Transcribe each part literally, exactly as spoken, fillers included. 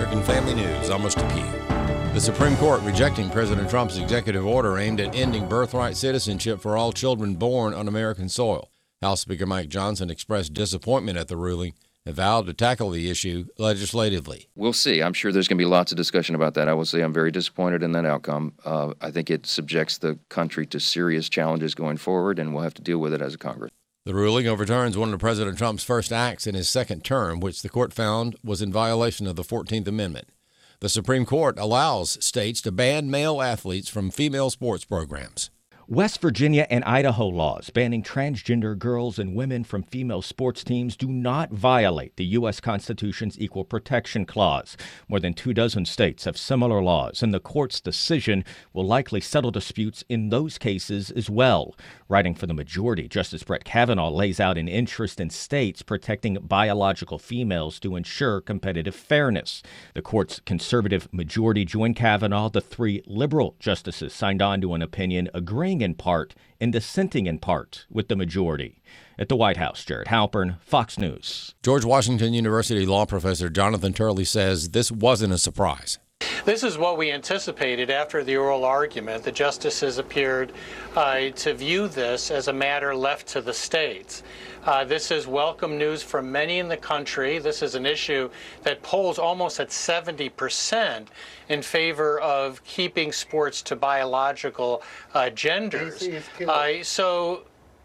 American Family News. I'm Rusty Pugh. The Supreme Court rejecting President Trump's executive order aimed at ending birthright citizenship for all children born on American soil. House Speaker Mike Johnson expressed disappointment at the ruling and vowed to tackle the issue legislatively. We'll see. I'm sure there's going to be lots of discussion about that. I will say I'm very disappointed in that outcome. Uh, I think it subjects the country to serious challenges going forward, and we'll have to deal with it as a Congress. The ruling overturns one of President Trump's first acts in his second term, which the court found was in violation of the fourteenth Amendment. The Supreme Court allows states to ban male athletes from female sports programs. West Virginia and Idaho laws banning transgender girls and women from female sports teams do not violate the U S Constitution's Equal Protection Clause. More than two dozen states have similar laws, and the court's decision will likely settle disputes in those cases as well. Writing for the majority, Justice Brett Kavanaugh lays out an interest in states protecting biological females to ensure competitive fairness. The court's conservative majority joined Kavanaugh. The three liberal justices signed on to an opinion agreeing in part and dissenting in part with the majority. At the White House, Jared Halpern, Fox News. George Washington University law professor Jonathan Turley says this wasn't a surprise. This is what we anticipated after the oral argument. The justices appeared uh, to view this as a matter left to the states. Uh, this is welcome news for many in the country. This is an issue that polls almost at seventy percent in favor of keeping sports to biological uh, genders. Uh, so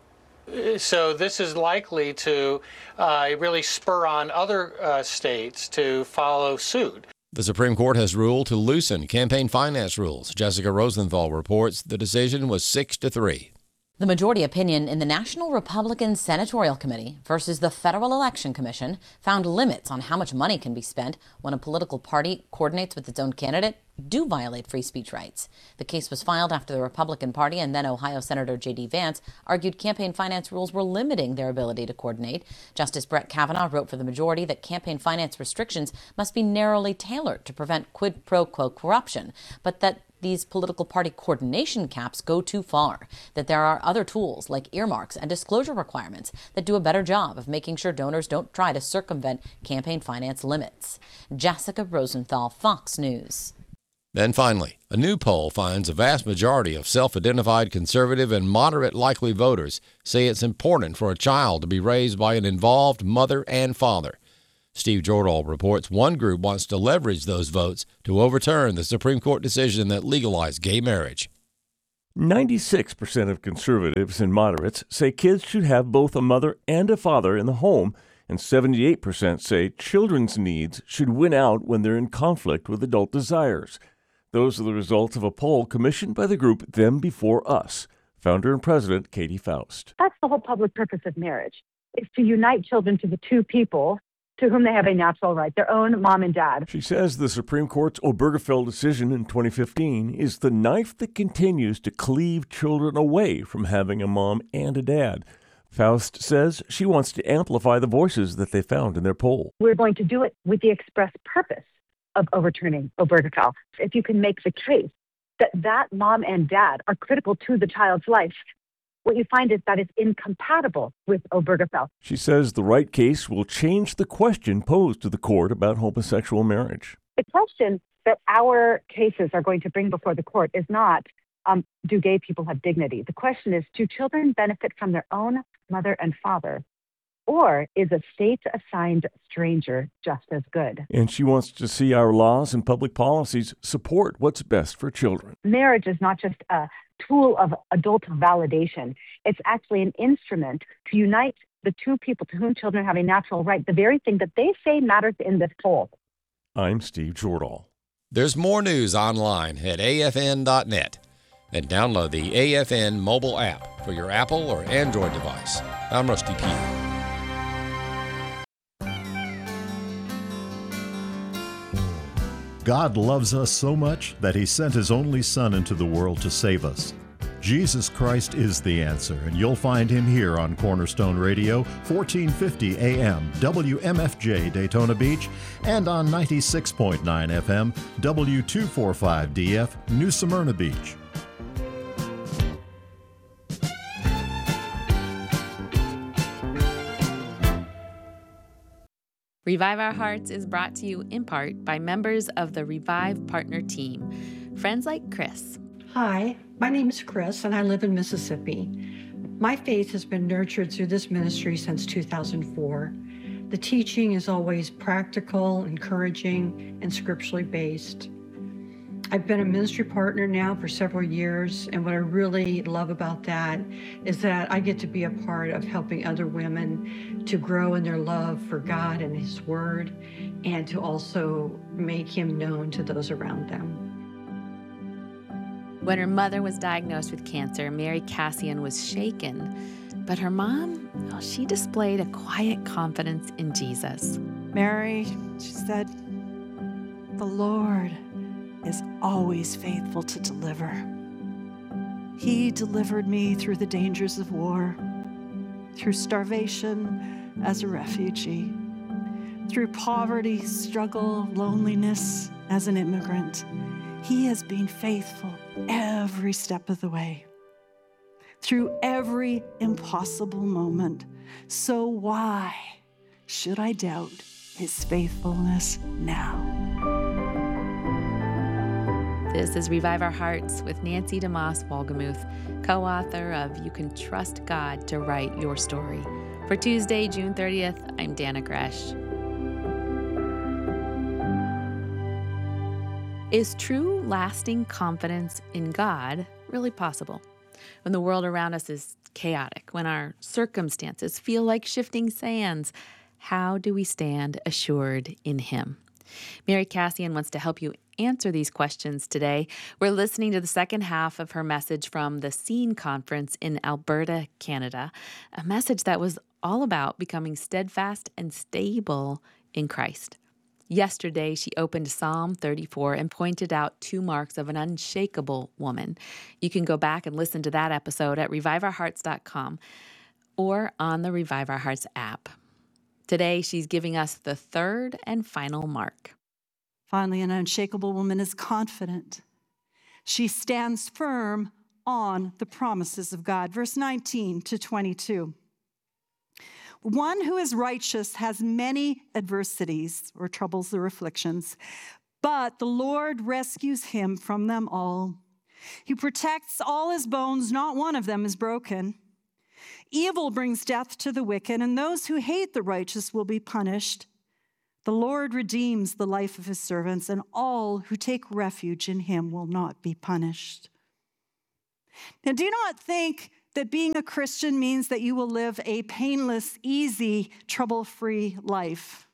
So this is likely to uh, really spur on other uh, states to follow suit. The Supreme Court has ruled to loosen campaign finance rules. Jessica Rosenthal reports the decision was six to three. The majority opinion in the National Republican Senatorial Committee versus the Federal Election Commission found limits on how much money can be spent when a political party coordinates with its own candidate do violate free speech rights. The case was filed after the Republican Party and then Ohio Senator J D Vance argued campaign finance rules were limiting their ability to coordinate. Justice Brett Kavanaugh wrote for the majority that campaign finance restrictions must be narrowly tailored to prevent quid pro quo corruption, but that these political party coordination caps go too far, that there are other tools like earmarks and disclosure requirements that do a better job of making sure donors don't try to circumvent campaign finance limits. Jessica Rosenthal, Fox News. Then finally, a new poll finds a vast majority of self-identified conservative and moderate likely voters say it's important for a child to be raised by an involved mother and father. Steve Jordahl reports one group wants to leverage those votes to overturn the Supreme Court decision that legalized gay marriage. ninety-six percent of conservatives and moderates say kids should have both a mother and a father in the home, and seventy-eight percent say children's needs should win out when they're in conflict with adult desires. Those are the results of a poll commissioned by the group Them Before Us. Founder and president Katie Faust. That's the whole public purpose of marriage, is to unite children to the two people to whom they have a natural right, their own mom and dad. She says the Supreme Court's Obergefell decision in twenty fifteen is the knife that continues to cleave children away from having a mom and a dad. Faust says she wants to amplify the voices that they found in their poll. We're going to do it with the express purpose of overturning Obergefell. If you can make the case that that mom and dad are critical to the child's life, what you find is that it's incompatible with Obergefell. She says the right case will change the question posed to the court about homosexual marriage. The question that our cases are going to bring before the court is not, um, do gay people have dignity? The question is, do children benefit from their own mother and father? Or is a state-assigned stranger just as good? And she wants to see our laws and public policies support what's best for children. Marriage is not just a tool of adult validation. It's actually an instrument to unite the two people to whom children have a natural right, the very thing that they say matters in this poll. I'm Steve Jordahl. There's more news online at A F N dot net. And download the A F N mobile app for your Apple or Android device. I'm Rusty Pugh. God loves us so much that he sent his only Son into the world to save us. Jesus Christ is the answer, and you'll find him here on Cornerstone Radio, fourteen fifty A M, W M F J Daytona Beach, and on ninety-six point nine F M, W two forty-five D F, New Smyrna Beach. Revive Our Hearts is brought to you in part by members of the Revive Partner Team, friends like Chris. Hi, my name is Chris, and I live in Mississippi. My faith has been nurtured through this ministry since two thousand four. The teaching is always practical, encouraging, and scripturally based. I've been a ministry partner now for several years, and what I really love about that is that I get to be a part of helping other women to grow in their love for God and His Word, and to also make Him known to those around them. When her mother was diagnosed with cancer, Mary Cassian was shaken, but her mom, well, she displayed a quiet confidence in Jesus. Mary, she said, "The Lord is always faithful to deliver. He delivered me through the dangers of war, through starvation as a refugee, through poverty, struggle, loneliness as an immigrant. He has been faithful every step of the way, through every impossible moment. So why should I doubt His faithfulness now?" This is Revive Our Hearts with Nancy DeMoss Wolgemuth, co-author of You Can Trust God to Write Your Story. For Tuesday, June thirtieth, I'm Dana Gresh. Is true, lasting confidence in God really possible? When the world around us is chaotic, when our circumstances feel like shifting sands, how do we stand assured in Him? Mary Cassian wants to help you answer these questions today. We're listening to the second half of her message from the Scene Conference in Alberta, Canada, a message that was all about becoming steadfast and stable in Christ. Yesterday, she opened Psalm thirty-four and pointed out two marks of an unshakable woman. You can go back and listen to that episode at revive our hearts dot com or on the Revive Our Hearts app. Today, she's giving us the third and final mark. Finally, an unshakable woman is confident. She stands firm on the promises of God. Verse nineteen to twenty-two. One who is righteous has many adversities or troubles or afflictions, but the Lord rescues him from them all. He protects all his bones, not one of them is broken. Evil brings death to the wicked, and those who hate the righteous will be punished. The Lord redeems the life of His servants, and all who take refuge in Him will not be punished. Now, do not think that being a Christian means that you will live a painless, easy, trouble-free life.